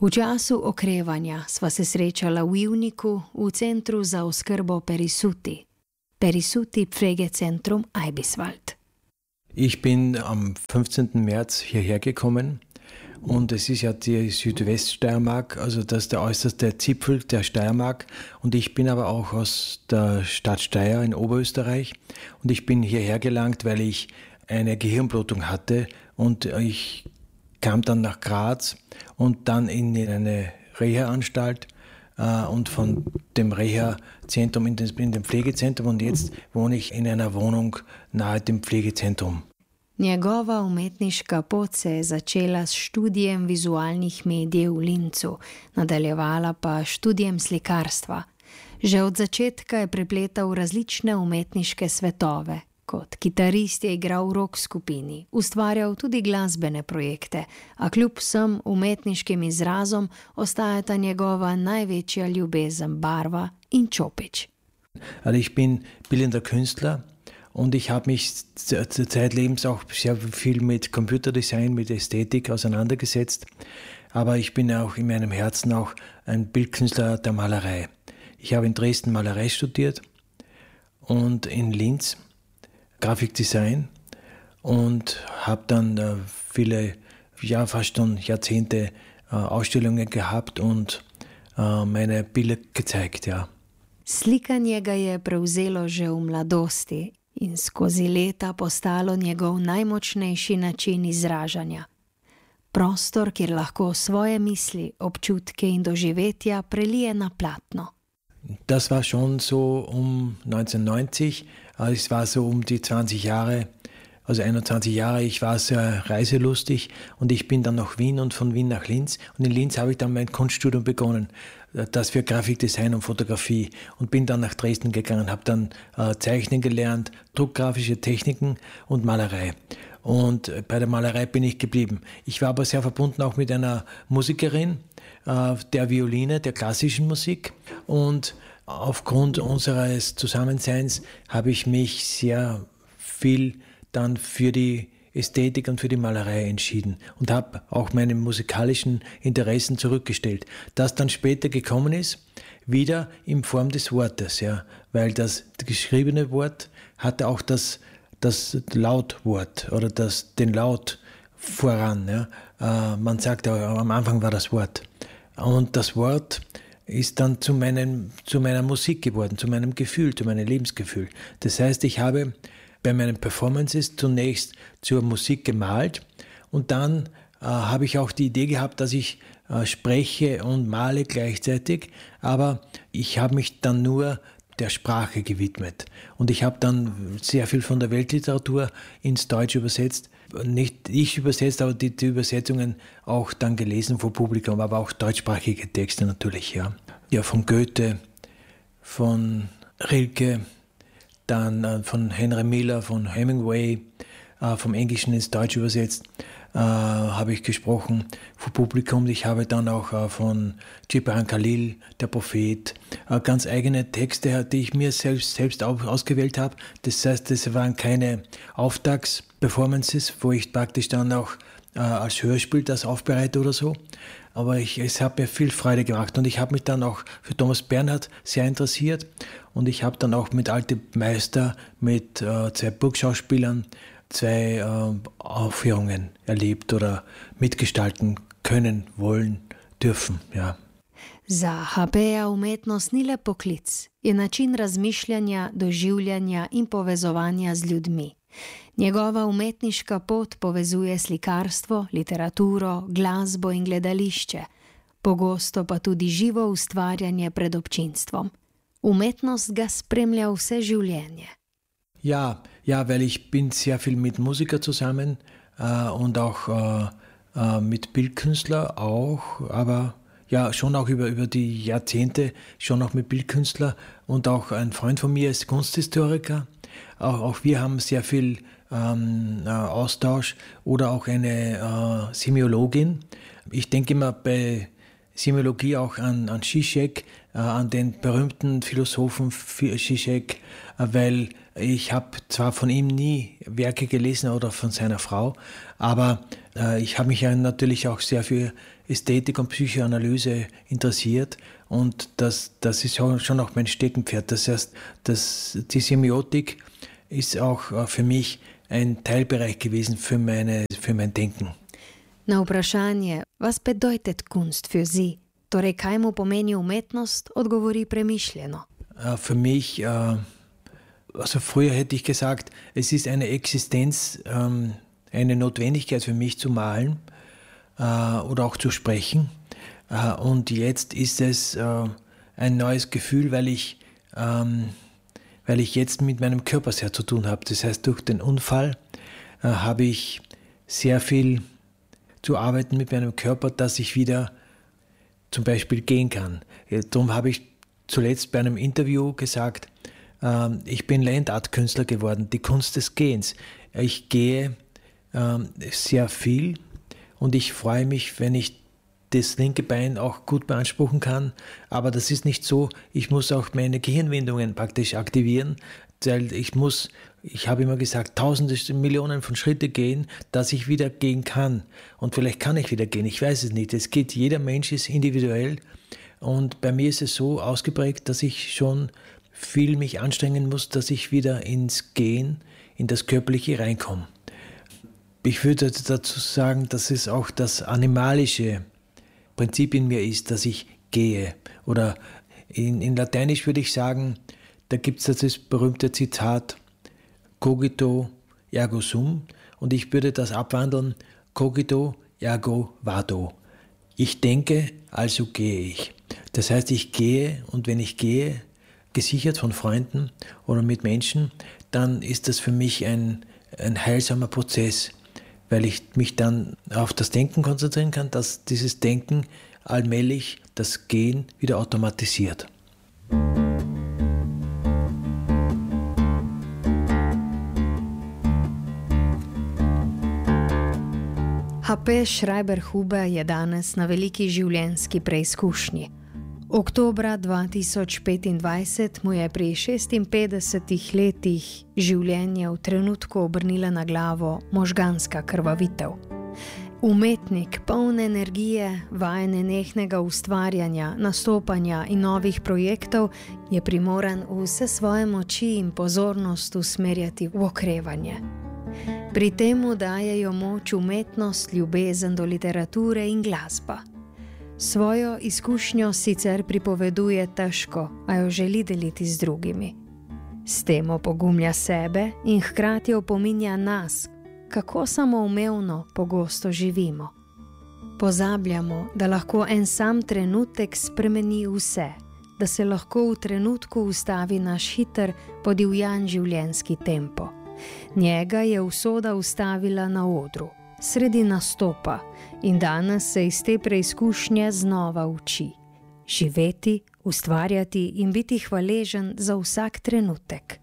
V času okrevanja sva se srečala v Ivniku v Centru za oskrbo Perisuti. Perisuti Pflegezentrum Eibiswald. Ich bin am 15. März hierher gekommen und es ist ja die Südweststeiermark, also das ist der äußerste Zipfel der Steiermark, und ich bin aber auch aus der Stadt Steyr in Oberösterreich und ich bin hierher gelangt, weil ich eine Gehirnblutung hatte und ich kam dann nach Graz und dann in eine Reha-Anstalt und von dem Reha-Zentrum in dem Pflegezentrum, und jetzt wohne ich in einer Wohnung nahe dem Pflegezentrum. Njegova umetniška pot se je začela s študijem vizualnih medijev v Linzu, nadaljevala pa študijem slikarstva. Že od začetka je prepletal različne umetniške svetove. Kot kitarist je igral v rock skupini, ustvarjal tudi glasbene projekte, a kljub vsem umetniškim izrazom ostajata njegova največja ljubezen barva in čopič. Also ich bin bildender Künstler und ich habe mich zeitlebens auch sehr viel mit Computerdesign, mit Ästhetik auseinandergesetzt, aber ich bin auch in meinem Herzen auch ein Bildkünstler der Malerei. Ich habe in Dresden Malerei studiert und in Linz Grafikdesign und habe dann viele, fast schon Jahrzehnte Ausstellungen gehabt und meine Bilder gezeigt, ja. Slikanje ga je prevzelo že v mladosti in skozi leta postalo njegov najmočnejši način izražanja. Prostor, kjer lahko svoje misli, občutke in doživetja prelije na platno. Das war schon so um 1990, es war so um die 20 Jahre, also 21 Jahre, ich war sehr reiselustig und ich bin dann nach Wien und von Wien nach Linz, und in Linz habe ich dann mein Kunststudium begonnen, das für Grafikdesign und Fotografie, und bin dann nach Dresden gegangen, habe dann Zeichnen gelernt, druckgrafische Techniken und Malerei. Und bei der Malerei bin ich geblieben. Ich war aber sehr verbunden auch mit einer Musikerin, der Violine, der klassischen Musik, und aufgrund unseres Zusammenseins habe ich mich sehr viel dann für die Ästhetik und für die Malerei entschieden und habe auch meine musikalischen Interessen zurückgestellt. Das dann später gekommen ist, wieder in Form des Wortes, ja, weil das geschriebene Wort hatte auch das Lautwort oder den Laut voran. Ja. Man sagt ja, am Anfang war das Wort. Und das Wort ist dann zu meiner Musik geworden, zu meinem Gefühl, zu meinem Lebensgefühl. Das heißt, ich habe bei meinen Performances zunächst zur Musik gemalt und dann habe ich auch die Idee gehabt, dass ich spreche und male gleichzeitig, aber ich habe mich dann nur der Sprache gewidmet. Und ich habe dann sehr viel von der Weltliteratur ins Deutsche übersetzt. Nicht ich übersetzt, aber die Übersetzungen auch dann gelesen vom Publikum, aber auch deutschsprachige Texte natürlich, ja. Ja, von Goethe, von Rilke, dann von Henry Miller, von Hemingway, vom Englischen ins Deutsche übersetzt, habe ich gesprochen vor Publikum. Ich habe dann auch von Gibran Khalil, der Prophet, ganz eigene Texte, die ich mir selbst ausgewählt habe. Das heißt, das waren keine Auftragsperformances, wo ich praktisch dann auch als Hörspiel das aufbereite oder so. Aber es hat mir viel Freude gemacht und ich habe mich dann auch für Thomas Bernhard sehr interessiert und ich habe dann auch mit alten Meister, mit 2 Burgschauspielern 2 Aufführungen erlebt oder mitgestalten können, wollen, dürfen, ja. Za Habeja umetnost ni le poklic, je način razmišljanja, doživljanja in povezovanja z ljudmi. Njegova umetniška pot povezuje slikarstvo, literaturo, glasbo in gledališče, pogosto pa tudi živo ustvarjanje pred občinstvom. Umetnost ga spremlja vse življenje. Ja, weil ich bin sehr viel mit Musiker zusammen und auch mit Bildkünstler auch, aber ja, schon auch über die Jahrzehnte, schon auch mit Bildkünstler, und auch ein Freund von mir ist Kunsthistoriker. Auch wir haben sehr viel Austausch, oder auch eine Semiologin. Ich denke immer bei Semiologie auch an Zizek, an den berühmten Philosophen Zizek, weil ich habe zwar von ihm nie Werke gelesen oder von seiner Frau, aber Ich habe mich ja natürlich auch sehr für Ästhetik und Psychoanalyse interessiert und das ist schon auch mein Steckenpferd. Das heißt, die Semiotik ist auch für mich ein Teilbereich gewesen für mein Denken. Na vprašanje, was bedeutet Kunst für Sie? Torej, kaj mu pomeni umetnost, odgovori premišljeno. Für mich, also früher hätte ich gesagt, es ist eine Existenz, eine Notwendigkeit für mich zu malen oder auch zu sprechen. Und jetzt ist es ein neues Gefühl, weil ich jetzt mit meinem Körper sehr zu tun habe. Das heißt, durch den Unfall habe ich sehr viel zu arbeiten mit meinem Körper, dass ich wieder zum Beispiel gehen kann. Darum habe ich zuletzt bei einem Interview gesagt, ich bin Land-Art-Künstler geworden, die Kunst des Gehens. Ich gehe sehr viel und ich freue mich, wenn ich das linke Bein auch gut beanspruchen kann. Aber das ist nicht so, ich muss auch meine Gehirnwindungen praktisch aktivieren, weil ich habe immer gesagt, Tausende, Millionen von Schritte gehen, dass ich wieder gehen kann. Und vielleicht kann ich wieder gehen, ich weiß es nicht. Es geht, jeder Mensch ist individuell und bei mir ist es so ausgeprägt, dass ich schon viel mich anstrengen muss, dass ich wieder ins Gehen, in das Körperliche reinkomme. Ich würde dazu sagen, dass es auch das animalische Prinzip in mir ist, dass ich gehe. Oder in Lateinisch würde ich sagen, da gibt es das berühmte Zitat, cogito ergo sum, und ich würde das abwandeln, cogito ergo vado. Ich denke, also gehe ich. Das heißt, ich gehe, und wenn ich gehe, gesichert von Freunden oder mit Menschen, dann ist das für mich ein heilsamer Prozess, weil ich mich dann auf das Denken konzentrieren kann, dass dieses Denken allmählich das Gehen wieder automatisiert. H.P. Schreiber-Huber je danes na veliki življenjski preizkušnji. Oktobra 2025 mu je pri 56 letih življenje v trenutku obrnila na glavo možganska krvavitev. Umetnik, poln energije, vajen nehnega ustvarjanja, nastopanja in novih projektov, je primoran vse svoje moči in pozornost usmerjati v okrevanje. Pri tem mu dajejo moč umetnost, ljubezen do literature in glasba. Svojo izkušnjo sicer pripoveduje težko, a jo želi deliti z drugimi. S tem opogumlja sebe in hkrati opominja nas, kako samoumevno pogosto živimo. Pozabljamo, da lahko en sam trenutek spremeni vse, da se lahko v trenutku ustavi naš hiter, podivjan življenjski tempo. Njega je usoda ustavila na odru, sredi nastopa, in danes se iz te preizkušnje znova uči. Živeti, ustvarjati in biti hvaležen za vsak trenutek.